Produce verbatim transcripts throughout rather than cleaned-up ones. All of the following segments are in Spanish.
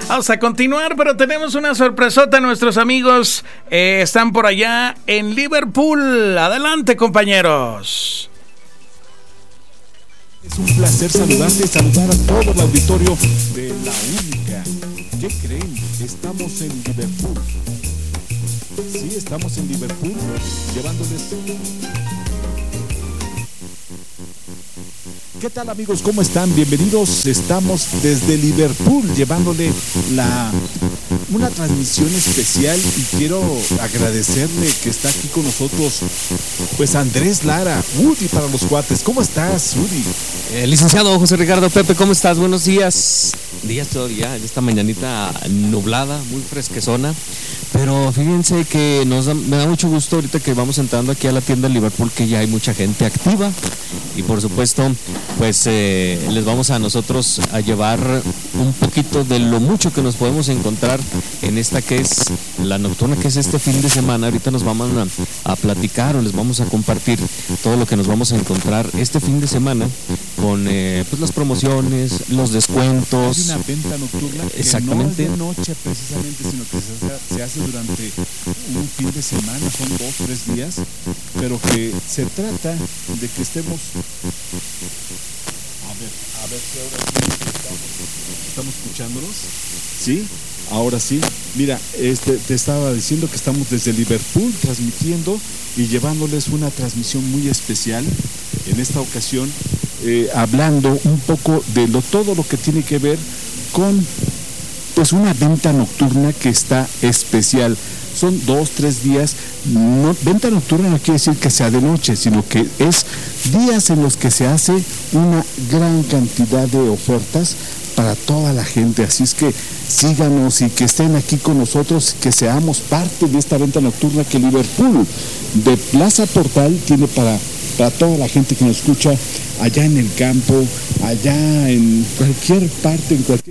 Vamos a continuar, pero tenemos una sorpresota. Nuestros amigos eh, están por allá en Liverpool. Adelante, compañeros. Es un placer saludarte y saludar a todo el auditorio de La Única. ¿Qué creen? Estamos en Liverpool. Sí, estamos en Liverpool, llevándoles... ¿Qué tal, amigos? ¿Cómo están? Bienvenidos. Estamos desde Liverpool llevándole la, una transmisión especial y quiero agradecerle que está aquí con nosotros, pues Andrés Lara, Woody para los cuates. ¿Cómo estás, Woody? Eh, licenciado José Ricardo Pepe, ¿cómo estás? Buenos días. Días todavía, esta mañanita nublada, muy fresquezona. Pero fíjense que nos da, me da mucho gusto ahorita que vamos entrando aquí a la tienda de Liverpool, que ya hay mucha gente activa. Y por supuesto, pues eh, les vamos a nosotros a llevar un poquito de lo mucho que nos podemos encontrar en esta que es la nocturna, que es este fin de semana. Ahorita nos vamos a, a platicar o les vamos a compartir todo lo que nos vamos a encontrar este fin de semana con eh, pues las promociones, los descuentos. Hay una venta nocturna que exactamente. No es de noche precisamente, sino que se, se hace durante un fin de semana, son dos, tres días, pero que se trata de que estemos... A ver, a ver si ahora sí estamos, estamos escuchándonos. ¿Sí? Ahora sí. Mira, este, te estaba diciendo que estamos desde Liverpool transmitiendo y llevándoles una transmisión muy especial en esta ocasión, eh, hablando un poco de lo, todo lo que tiene que ver con pues una venta nocturna que está especial. Son dos, tres días. No, venta nocturna no quiere decir que sea de noche, sino que es días en los que se hace una gran cantidad de ofertas para toda la gente. Así es que síganos y que estén aquí con nosotros, que seamos parte de esta venta nocturna que Liverpool de Plaza Portal tiene para, para toda la gente que nos escucha allá en el campo, allá en cualquier parte, en cualquier...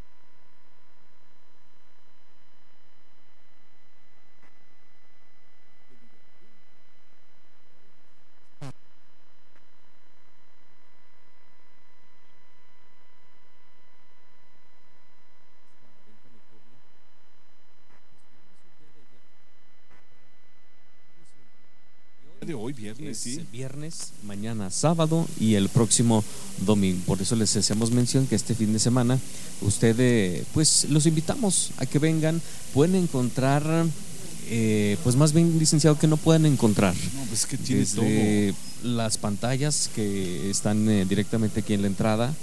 de hoy, viernes, sí. Viernes, mañana sábado y el próximo domingo. Por eso les hacemos mención que este fin de semana ustedes, pues los invitamos a que vengan. Pueden encontrar, eh, pues más bien, licenciado, que no pueden encontrar. No, pues es que tiene desde todo. Las pantallas que están eh, directamente aquí en la entrada,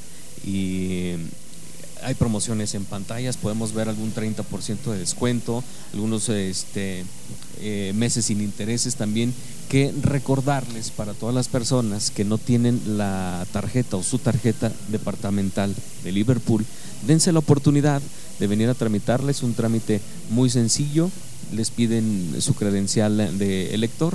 y hay promociones en pantallas. Podemos ver algún treinta por ciento de descuento, algunos este, eh, meses sin intereses también. Que recordarles para todas las personas que no tienen la tarjeta o su tarjeta departamental de Liverpool, dense la oportunidad de venir a tramitarles un trámite muy sencillo. Les piden su credencial de elector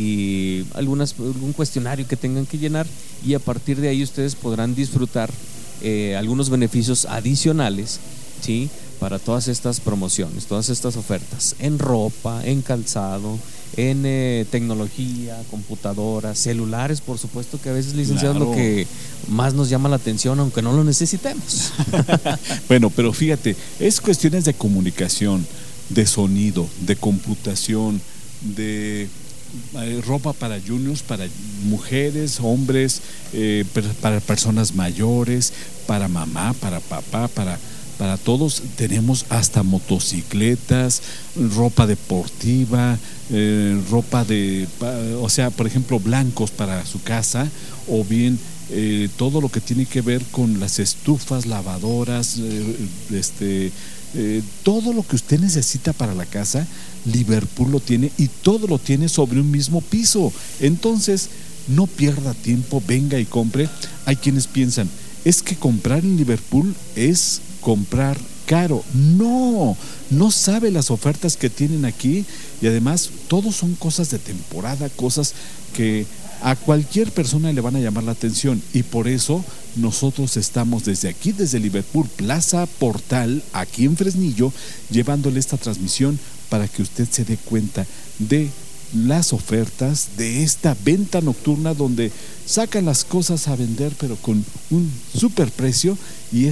y algunas, algún cuestionario que tengan que llenar, y a partir de ahí ustedes podrán disfrutar eh, algunos beneficios adicionales, ¿sí?, para todas estas promociones, todas estas ofertas en ropa, en calzado, en eh, tecnología, computadoras, celulares, por supuesto, que a veces, licenciado, claro, es lo que más nos llama la atención, aunque no lo necesitemos. Bueno, pero fíjate, es cuestiones de comunicación, de sonido, de computación, de eh, ropa para juniors, para mujeres, hombres, eh, para personas mayores, para mamá, para papá, para... Para todos. Tenemos hasta motocicletas, ropa deportiva, eh, ropa de, o sea, por ejemplo, blancos para su casa, o bien eh, todo lo que tiene que ver con las estufas, lavadoras, eh, este, eh, todo lo que usted necesita para la casa, Liverpool lo tiene, y todo lo tiene sobre un mismo piso. Entonces, no pierda tiempo, venga y compre. Hay quienes piensan, es que comprar en Liverpool es comprar caro. No, no sabe las ofertas que tienen aquí, y además todos son cosas de temporada, cosas que a cualquier persona le van a llamar la atención, y por eso nosotros estamos desde aquí, desde Liverpool, Plaza Portal, aquí en Fresnillo, llevándole esta transmisión para que usted se dé cuenta de las ofertas de esta venta nocturna, donde sacan las cosas a vender pero con un super precio, y es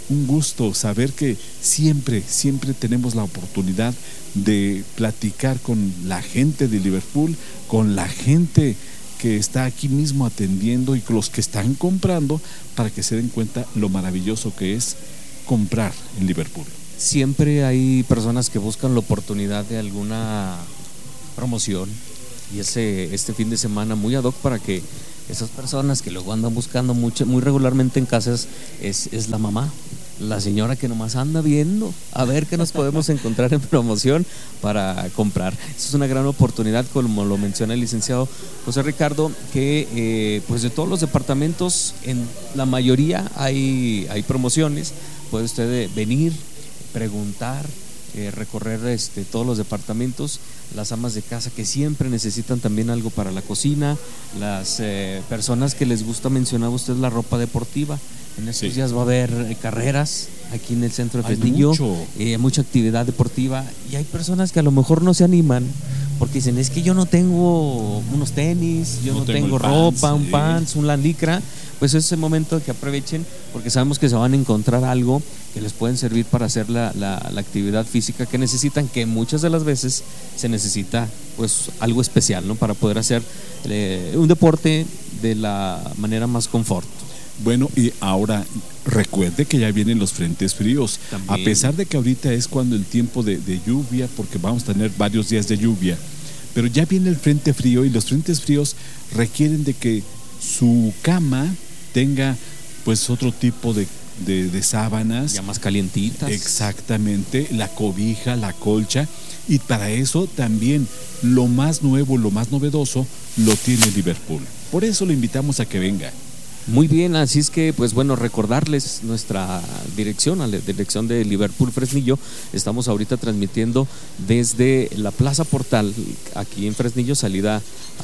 un gusto saber que siempre, siempre tenemos la oportunidad de platicar con la gente de Liverpool, con la gente que está aquí mismo atendiendo y con los que están comprando, para que se den cuenta lo maravilloso que es comprar en Liverpool. Siempre hay personas que buscan la oportunidad de alguna promoción, y ese, este fin de semana muy ad hoc para que esas personas que luego andan buscando mucho, muy regularmente en casas, es, es la mamá, la señora que nomás anda viendo a ver qué nos podemos encontrar en promoción para comprar. Esa es una gran oportunidad, como lo menciona el licenciado José Ricardo, que eh, pues de todos los departamentos, en la mayoría hay, hay promociones. Puede usted venir, preguntar, eh, recorrer este, todos los departamentos. Las amas de casa que siempre necesitan también algo para la cocina, las eh, personas que les gusta, mencionaba usted, la ropa deportiva. En estos sí. días va a haber eh, carreras aquí en el centro de Fresnillo, mucho. Eh, mucha actividad deportiva, y hay personas que a lo mejor no se animan porque dicen, es que yo no tengo unos tenis, yo no, no tengo, tengo ropa, pants, un sí. pants, un licra. Pues es el momento de que aprovechen, porque sabemos que se van a encontrar algo que les pueden servir para hacer la, la, la actividad física que necesitan, que muchas de las veces se necesita pues algo especial, ¿no? Para poder hacer eh, un deporte de la manera más confort. Bueno, y ahora recuerde que ya vienen los frentes fríos. También. A pesar de que ahorita es cuando el tiempo de, de lluvia, porque vamos a tener varios días de lluvia, pero ya viene el frente frío, y los frentes fríos requieren de que su cama tenga pues otro tipo de, de, de sábanas. Ya más calientitas. Exactamente, la cobija, la colcha, y para eso también lo más nuevo, lo más novedoso lo tiene Liverpool. Por eso lo invitamos a que venga. Muy bien, así es que, pues bueno, recordarles nuestra dirección, a la dirección de Liverpool Fresnillo. Estamos ahorita transmitiendo desde la Plaza Portal, aquí en Fresnillo, salida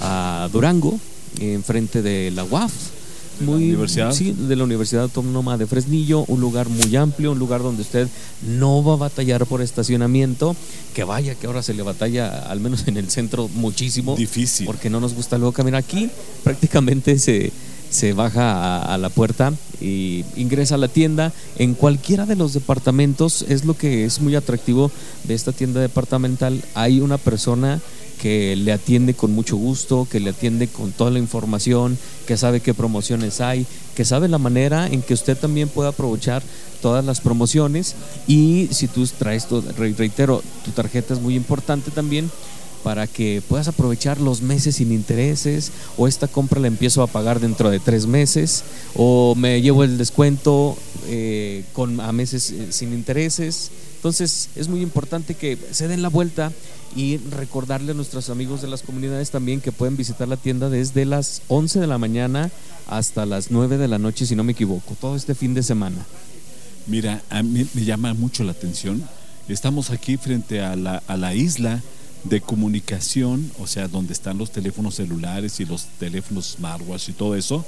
a Durango, enfrente de la U A F. Muy, ¿De la universidad? Sí, de la Universidad Autónoma de Fresnillo, un lugar muy amplio, un lugar donde usted no va a batallar por estacionamiento, que vaya que ahora se le batalla, al menos en el centro, muchísimo. Difícil. Porque no nos gusta luego caminar aquí, prácticamente se... se baja a, a la puerta y ingresa a la tienda. En cualquiera de los departamentos, es lo que es muy atractivo de esta tienda departamental, hay una persona que le atiende con mucho gusto, que le atiende con toda la información, que sabe qué promociones hay, que sabe la manera en que usted también puede aprovechar todas las promociones. Y si tú traes, tu, reitero, tu tarjeta es muy importante también, para que puedas aprovechar los meses sin intereses, o esta compra la empiezo a pagar dentro de tres meses, o me llevo el descuento eh, con, a meses eh, sin intereses. Entonces es muy importante que se den la vuelta, y recordarle a nuestros amigos de las comunidades también que pueden visitar la tienda desde las once de la mañana hasta las nueve de la noche, si no me equivoco, todo este fin de semana. Mira, a mí me llama mucho la atención, estamos aquí frente a la, a la isla de comunicación, o sea, donde están los teléfonos celulares y los teléfonos smartwatch y todo eso,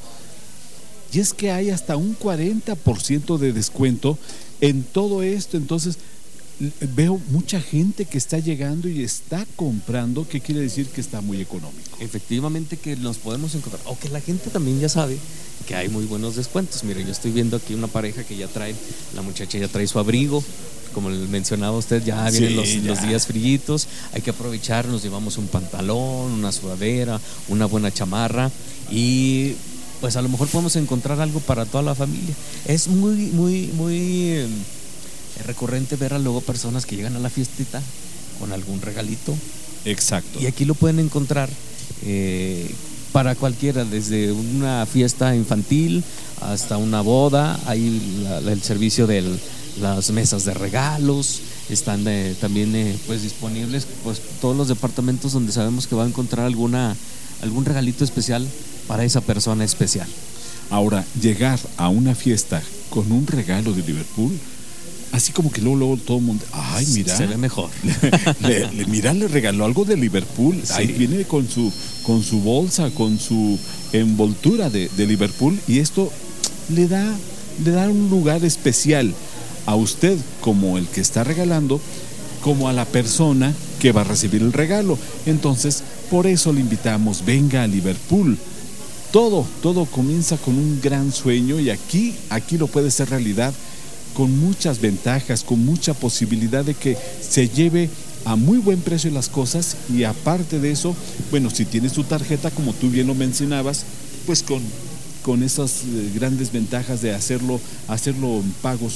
y es que hay hasta un cuarenta por ciento de descuento en todo esto. Entonces veo mucha gente que está llegando y está comprando, que quiere decir que está muy económico. Efectivamente, que nos podemos encontrar, o que la gente también ya sabe que hay muy buenos descuentos. Mire, yo estoy viendo aquí una pareja que ya trae, la muchacha ya trae su abrigo, como le mencionaba usted, ya vienen sí, los, ya. los días fríitos, hay que aprovechar, nos llevamos un pantalón, una sudadera, una buena chamarra, y pues a lo mejor podemos encontrar algo para toda la familia. Es muy, muy, muy eh, recurrente ver a luego personas que llegan a la fiestita con algún regalito. Exacto. Y aquí lo pueden encontrar eh, para cualquiera, desde una fiesta infantil hasta una boda. Hay la, la, el servicio del las mesas de regalos, están eh, también eh, pues disponibles pues todos los departamentos donde sabemos que va a encontrar alguna algún regalito especial para esa persona especial. Ahora, llegar a una fiesta con un regalo de Liverpool, así como que luego, luego todo el mundo, ay, mira, se ve mejor. le, le, mira, le regaló algo de Liverpool. Sí. Ahí viene con su con su bolsa, con su envoltura de, de Liverpool, y esto le da le da un lugar especial a usted como el que está regalando, como a la persona que va a recibir el regalo. Entonces, por eso le invitamos, venga a Liverpool. Todo, todo comienza con un gran sueño, y aquí, aquí lo puede ser realidad con muchas ventajas, con mucha posibilidad de que se lleve a muy buen precio las cosas, y aparte de eso, bueno, si tienes tu tarjeta, como tú bien lo mencionabas, pues con, con esas eh, grandes ventajas de hacerlo, hacerlo en pagos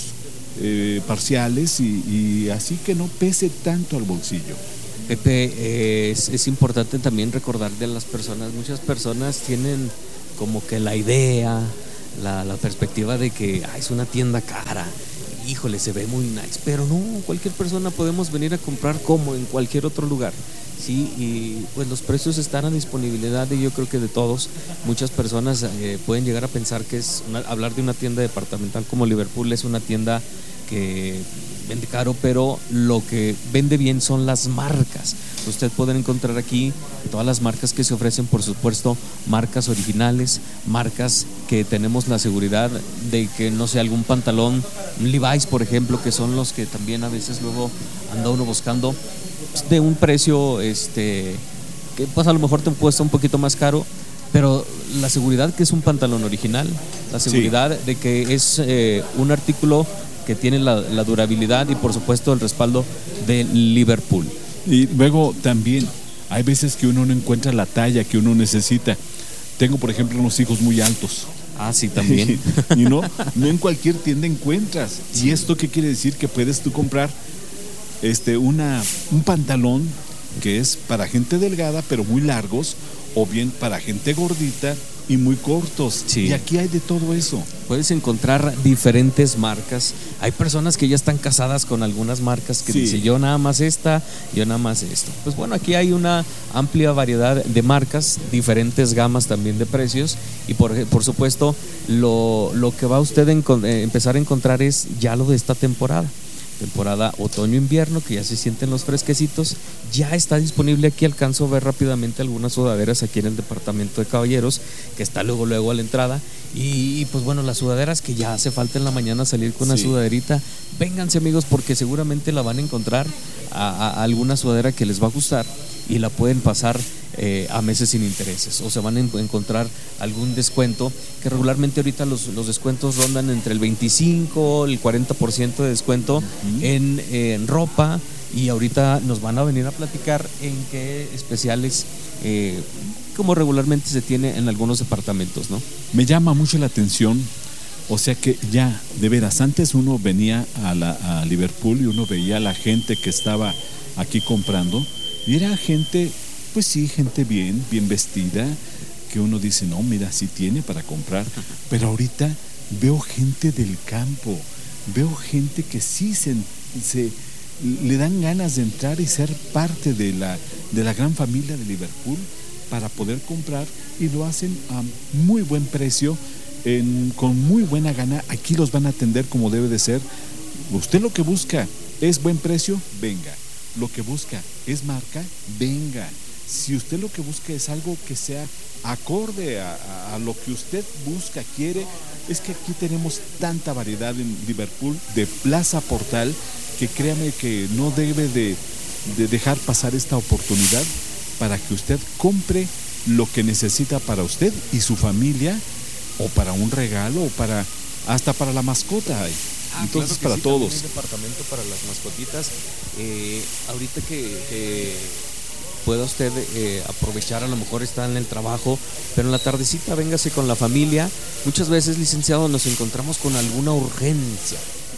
eh, parciales y, y así que no pese tanto al bolsillo. Pepe, eh, es, es importante también recordar de las personas, muchas personas tienen como que la idea, la, la perspectiva de que ah, es una tienda cara, híjole, se ve muy nice, pero no, cualquier persona podemos venir a comprar como en cualquier otro lugar, sí, y pues los precios están a disponibilidad y yo creo que de todos. Muchas personas eh, pueden llegar a pensar que es una, hablar de una tienda departamental como Liverpool es una tienda que vende caro, pero lo que vende bien son las marcas. Usted puede encontrar aquí todas las marcas que se ofrecen, por supuesto, marcas originales, marcas que tenemos la seguridad de que, no sé, algún pantalón, un Levi's, por ejemplo, que son los que también a veces luego anda uno buscando de un precio este que pues a lo mejor te cuesta un poquito más caro, pero la seguridad que es un pantalón original, la seguridad sí. de que es eh, un artículo que tiene la, la durabilidad y por supuesto el respaldo de Liverpool. Y luego también hay veces que uno no encuentra la talla que uno necesita. Tengo, por ejemplo, unos hijos muy altos. Ah, sí, también. Y no, no en cualquier tienda encuentras. Sí. ¿Y esto qué quiere decir? Que puedes tú comprar este, una, un pantalón que es para gente delgada pero muy largos, o bien para gente gordita y muy cortos. Sí. Y aquí hay de todo eso. Puedes encontrar diferentes marcas. Hay personas que ya están casadas con algunas marcas que sí. dicen yo nada más esta, yo nada más esto. Pues bueno, aquí hay una amplia variedad de marcas, diferentes gamas también de precios, y por, por supuesto lo, lo que va a usted a encont- eh, empezar a encontrar es ya lo de esta temporada. Temporada otoño-invierno, que ya se sienten los fresquecitos, ya está disponible aquí. Alcanzo a ver rápidamente algunas sudaderas aquí en el departamento de caballeros, que está luego luego a la entrada, y, y pues bueno, las sudaderas que ya hace falta en la mañana salir con una sí. sudaderita, vénganse amigos, porque seguramente la van a encontrar a, a, a alguna sudadera que les va a gustar y la pueden pasar eh, a meses sin intereses, o se van a encontrar algún descuento, que regularmente ahorita los, los descuentos rondan entre el veinticinco, el cuarenta por ciento de descuento uh-huh. en, en ropa, y ahorita nos van a venir a platicar en qué especiales eh, como regularmente se tiene en algunos departamentos, ¿no? Me llama mucho la atención, o sea que ya, de veras, antes uno venía a, la, a Liverpool y uno veía a la gente que estaba aquí comprando, y era gente, pues sí, gente bien, bien vestida, que uno dice, no, mira, sí tiene para comprar. Pero ahorita veo gente del campo, veo gente que sí se, se le dan ganas de entrar y ser parte de la, de la gran familia de Liverpool para poder comprar, y lo hacen a muy buen precio, en, con muy buena gana. Aquí los van a atender como debe de ser. Usted lo que busca es buen precio, venga. Lo que busca es marca, venga. Si usted lo que busca es algo que sea acorde a, a, a lo que usted busca, quiere, es que aquí tenemos tanta variedad en Liverpool, de Plaza Portal, que créame que no debe de, de dejar pasar esta oportunidad para que usted compre lo que necesita para usted y su familia, o para un regalo, o para hasta para la mascota hay. Ah, entonces claro para sí, todos. Un departamento para las mascotitas. Eh, ahorita que eh, pueda usted eh, aprovechar, a lo mejor está en el trabajo, pero en la tardecita véngase con la familia. Muchas veces, licenciado, nos encontramos con alguna urgencia,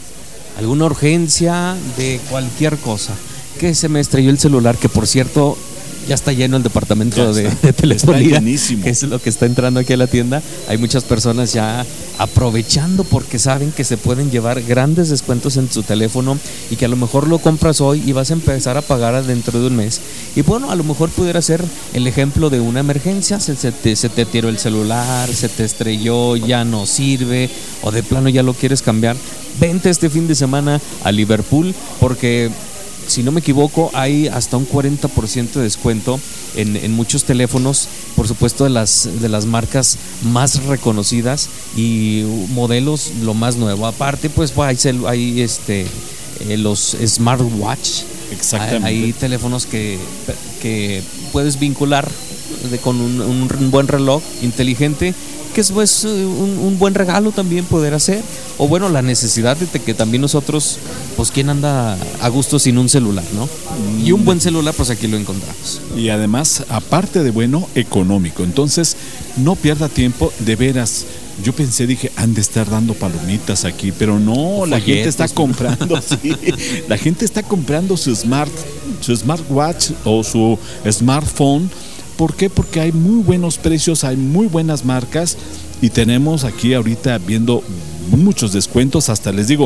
alguna urgencia de cualquier cosa. Que se me estrelló el celular, que por cierto ya está lleno el departamento de, de telefonía, que es lo que está entrando aquí a la tienda. Hay muchas personas ya aprovechando porque saben que se pueden llevar grandes descuentos en su teléfono, y que a lo mejor lo compras hoy y vas a empezar a pagar dentro de un mes. Y bueno, a lo mejor pudiera ser el ejemplo de una emergencia, se, se, te, se te tiró el celular, se te estrelló, ya no sirve, o de plano ya lo quieres cambiar. Vente este fin de semana a Liverpool, porque si no me equivoco, hay hasta un cuarenta por ciento de descuento en, en muchos teléfonos, por supuesto de las, de las marcas más reconocidas y modelos lo más nuevo. Aparte, pues hay, hay este, eh, los smartwatch. Exactamente. Hay, hay teléfonos que, que puedes vincular de, con un, un buen reloj inteligente, que es pues, un, un buen regalo también poder hacer. O bueno, la necesidad de que también nosotros, pues quién anda a gusto sin un celular, ¿no? Y un buen celular, pues aquí lo encontramos. Y además, aparte de bueno, económico. Entonces, no pierda tiempo, de veras. Yo pensé, dije, han de estar dando palomitas aquí, pero no, O la folletos, gente está ¿no? comprando, sí, la gente está comprando su smart, su smartwatch o su smartphone. ¿Por qué? Porque hay muy buenos precios, hay muy buenas marcas y tenemos aquí ahorita viendo muchos descuentos, hasta les digo,